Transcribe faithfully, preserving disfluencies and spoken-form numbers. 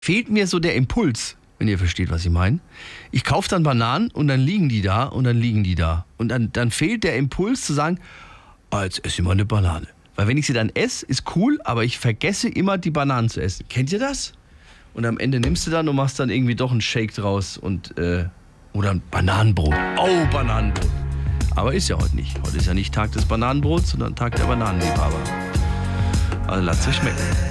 fehlt mir so der Impuls, wenn ihr versteht, was ich meine. Ich kaufe dann Bananen und dann liegen die da und dann liegen die da. Und dann, dann fehlt der Impuls zu sagen, ah, jetzt esse ich mal eine Banane. Weil wenn ich sie dann esse, ist cool, aber ich vergesse immer, die Bananen zu essen. Kennt ihr das? Und am Ende nimmst du dann und machst dann irgendwie doch einen Shake draus und äh, oder ein Bananenbrot. Oh, Bananenbrot. Aber ist ja heute nicht. Heute ist ja nicht Tag des Bananenbrots, sondern Tag der Bananenliebhaber. Also lasst euch schmecken.